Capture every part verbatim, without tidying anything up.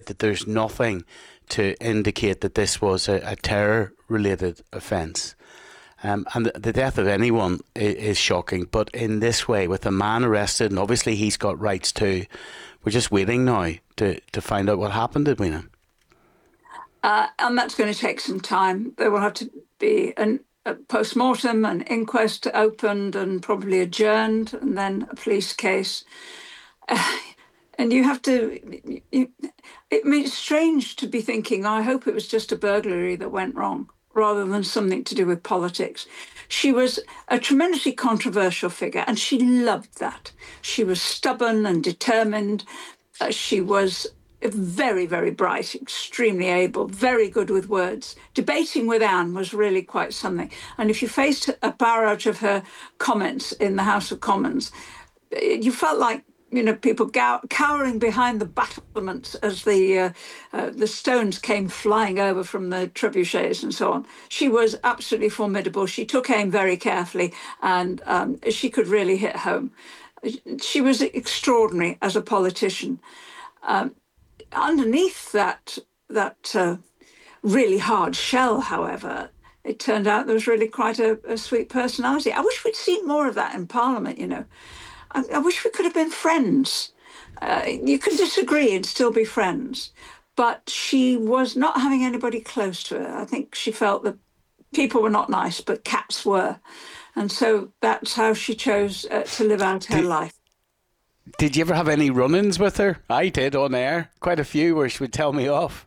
that there's nothing to indicate that this was a, a terror-related offence. Um, and the, the death of anyone is, is shocking, but in this way, with a man arrested, and obviously he's got rights too, we're just waiting now to, to find out what happened, Edwina. Uh, and that's going to take some time. There will have to be an, a post-mortem, an inquest opened and probably adjourned, and then a police case. Uh, and you have to, you, it, I mean, it's strange to be thinking, I hope it was just a burglary that went wrong, rather than something to do with politics. She was a tremendously controversial figure, and she loved that. She was stubborn and determined. Uh, she was very, very bright, extremely able, very good with words. Debating with Anne was really quite something. And if you faced a barrage of her comments in the House of Commons, you felt like, you know, people gow- cowering behind the battlements as the uh, uh, the stones came flying over from the trebuchets and so on. She was absolutely formidable. She took aim very carefully, and um, she could really hit home. She was extraordinary as a politician. Um, underneath that that uh, really hard shell, however, it turned out there was really quite a, a sweet personality. I wish we'd seen more of that in Parliament, you know. I, I wish we could have been friends. Uh, you can disagree and still be friends. But she was not having anybody close to her. I think she felt that people were not nice, but cats were. And so that's how she chose uh, to live out her Did, life. Did you ever have any run-ins with her? I did on air. Quite a few where she would tell me off.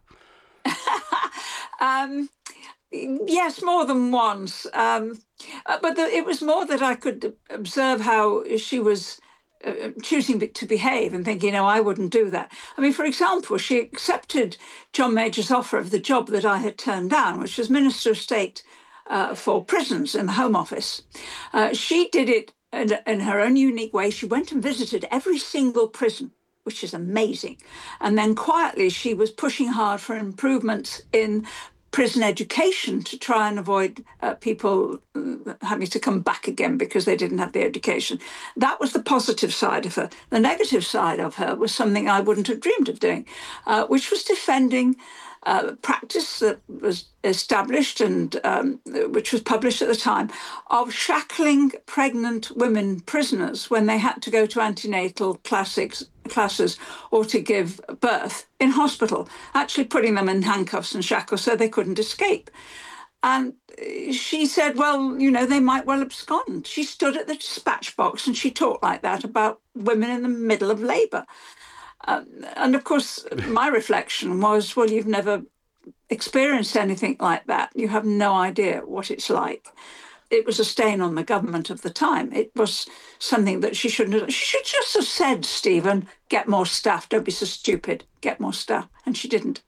um, yes, more than once. Um, but the, it was more that I could observe how she was uh, choosing to behave and thinking, no, I wouldn't do that. I mean, for example, she accepted John Major's offer of the job that I had turned down, which was Minister of State uh, for Prisons in the Home Office. Uh, she did it in, in her own unique way. She went and visited every single prison, which is amazing. And then quietly, she was pushing hard for improvements in prison education to try and avoid uh, people uh, having to come back again because they didn't have the education. That was the positive side of her. The negative side of her was something I wouldn't have dreamed of doing, uh, which was defending uh, practice that was established and um, which was published at the time of shackling pregnant women prisoners when they had to go to antenatal classics, classes or to give birth in hospital, actually putting them in handcuffs and shackles so they couldn't escape. And she said, well, you know, they might well abscond. She stood at the dispatch box and she talked like that about women in the middle of labour. Um, and of course, my reflection was, well, you've never experienced anything like that. You have no idea what it's like. It was a stain on the government of the time. It was something that she shouldn't have. She should just have said, Stephen, get more staff. Don't be so stupid. Get more staff. And she didn't.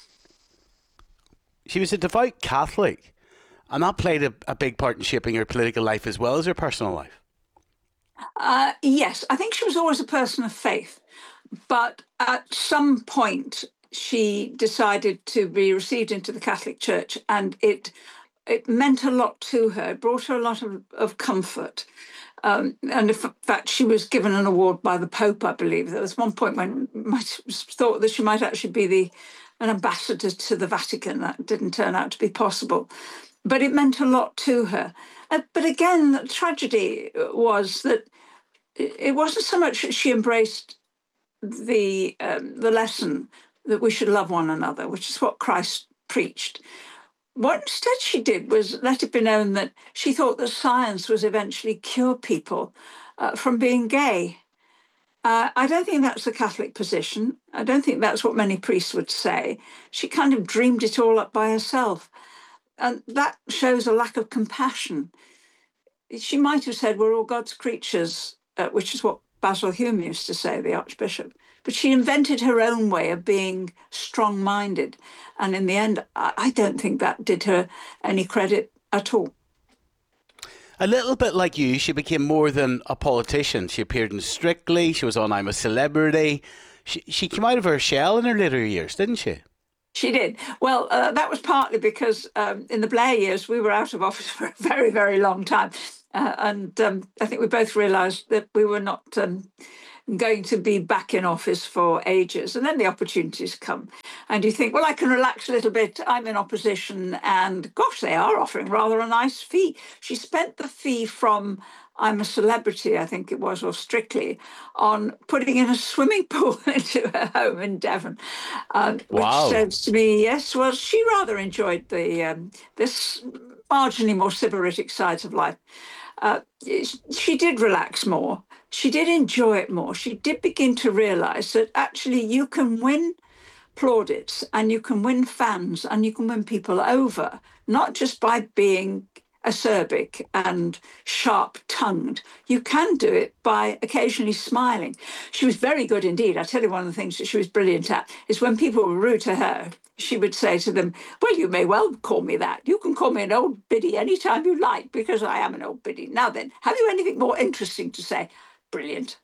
She was a devout Catholic, and that played a, a big part in shaping her political life as well as her personal life. Uh, yes, I think she was always a person of faith. But at some point, she decided to be received into the Catholic Church, and it it meant a lot to her. It brought her a lot of, of comfort. Um, and in fact, she was given an award by the Pope, I believe. There was one point when it was thought that she might actually be the an ambassador to the Vatican. That didn't turn out to be possible. But it meant a lot to her. Uh, but again, the tragedy was that it wasn't so much that she embraced the um, the lesson that we should love one another, which is what Christ preached. What instead she did was let it be known that she thought that science was eventually cure people uh, from being gay. Uh, I don't think that's the Catholic position. I don't think that's what many priests would say. She kind of dreamed it all up by herself. And that shows a lack of compassion. She might have said, we're all God's creatures, uh, which is what Basil Hume used to say, the Archbishop. But she invented her own way of being strong-minded. And in the end, I don't think that did her any credit at all. A little bit like you, she became more than a politician. She appeared in Strictly. She was on I'm a Celebrity. She, she came out of her shell in her later years, didn't she? She did. Well, uh, that was partly because um, in the Blair years, we were out of office for a very, very long time. Uh, and um, I think we both realised that we were not um, going to be back in office for ages. And then the opportunities come. And you think, well, I can relax a little bit. I'm in opposition. And gosh, they are offering rather a nice fee. She spent the fee from I'm a Celebrity, I think it was, or Strictly, on putting in a swimming pool into her home in Devon, um, which Wow. says to me, yes, well, she rather enjoyed the um, this marginally more sybaritic sides of life. Uh, she did relax more. She did enjoy it more. She did begin to realise that actually you can win plaudits and you can win fans and you can win people over, not just by being acerbic and sharp-tongued. You can do it by occasionally smiling. She was very good indeed. I tell you, one of the things that she was brilliant at is when people were rude to her, she would say to them, well, you may well call me that. You can call me an old biddy anytime you like, because I am an old biddy. Now then, have you anything more interesting to say? Brilliant.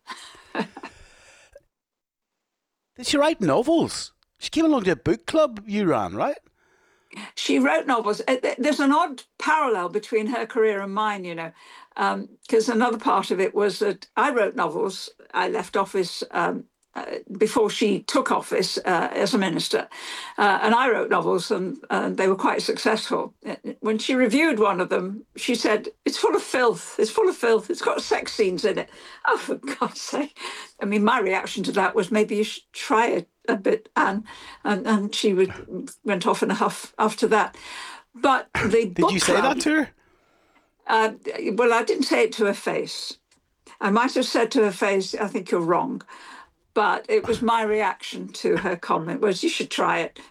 Did she write novels? She came along to a book club you ran, right? She wrote novels. There's an odd parallel between her career and mine, you know, because um, another part of it was that I wrote novels. I left office um, uh, before she took office uh, as a minister, uh, and I wrote novels, and uh, they were quite successful. When she reviewed one of them, she said, "It's full of filth. It's full of filth. It's got sex scenes in it." Oh, for God's sake! I mean, my reaction to that was, maybe you should try it a bit, Anne, and and she would, went off in a huff after that. But the did book you say club, that to her? Uh, well, I didn't say it to her face. I might have said to her face, "I think you're wrong," but it was my reaction to her comment was, "You should try it."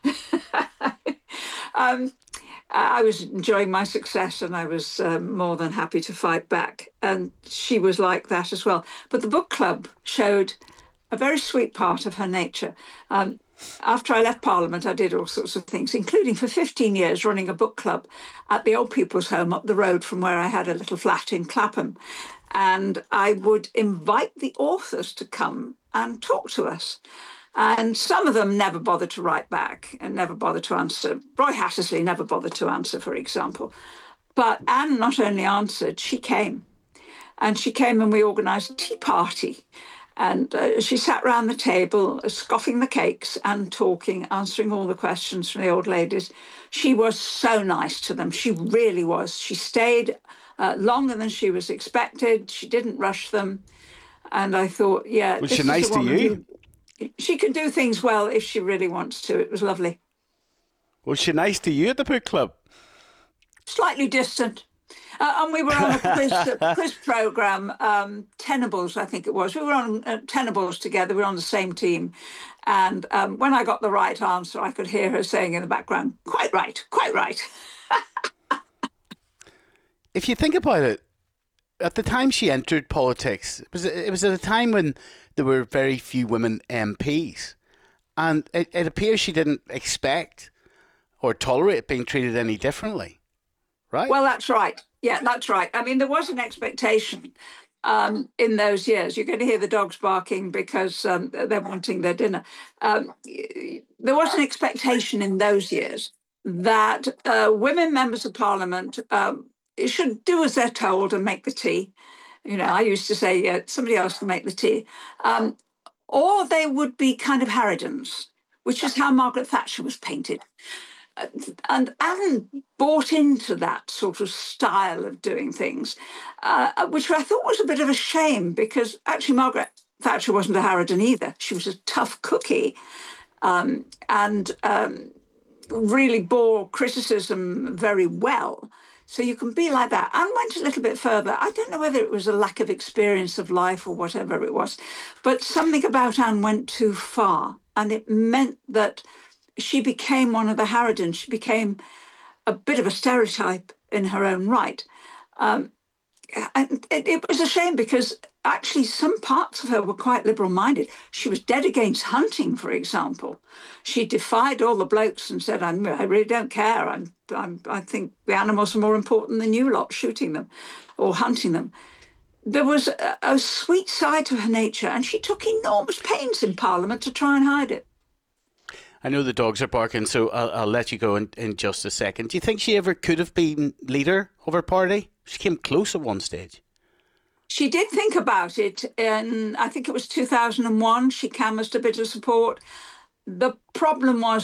um, I was enjoying my success, and I was um, more than happy to fight back, and she was like that as well. But the book club showed a very sweet part of her nature. Um, after I left Parliament, I did all sorts of things, including for fifteen years running a book club at the Old People's Home up the road from where I had a little flat in Clapham. And I would invite the authors to come and talk to us. And some of them never bothered to write back and never bothered to answer. Roy Hattersley never bothered to answer, for example. But Anne not only answered, she came. And she came and we organised a tea party. And uh, she sat round the table, uh, scoffing the cakes and talking, answering all the questions from the old ladies. She was so nice to them. She really was. She stayed uh, longer than she was expected. She didn't rush them. And I thought, yeah, Was this she is nice a to woman you? who, she can do things well if she really wants to. It was lovely. Was she nice to you at the book club? Slightly distant. Uh, and we were on a quiz, uh, quiz programme, um, Tenables, I think it was. We were on uh, Tenables together. We were on the same team. And um, when I got the right answer, I could hear her saying in the background, "Quite right, quite right." If you think about it, at the time she entered politics, it was, it was at a time when there were very few women M Ps. And it, it appears she didn't expect or tolerate being treated any differently, right? Well, that's right. Yeah, that's right. I mean, there was an expectation um, in those years. You're going to hear the dogs barking because um, they're wanting their dinner. Um, there was an expectation in those years that uh, women members of Parliament um, should do as they're told and make the tea. You know, I used to say, yeah, somebody else can make the tea. Um, or they would be kind of harridans, which is how Margaret Thatcher was painted. And Anne bought into that sort of style of doing things, uh, which I thought was a bit of a shame, because actually Margaret Thatcher wasn't a harridan either. She was a tough cookie um, and um, really bore criticism very well. So you can be like that. Anne went a little bit further. I don't know whether it was a lack of experience of life or whatever it was, but something about Anne went too far. And it meant that she became one of the harridans. She became a bit of a stereotype in her own right. Um, and it, it was a shame, because actually some parts of her were quite liberal-minded. She was dead against hunting, for example. She defied all the blokes and said, I'm, I really don't care. I'm, I'm, I think the animals are more important than you lot shooting them or hunting them. There was a, a sweet side to her nature, and she took enormous pains in Parliament to try and hide it. I know the dogs are barking, so I'll, I'll let you go in, in just a second. Do you think she ever could have been leader of her party? She came close at one stage. She did think about it, and I think it was two thousand one. She canvassed a bit of support. The problem was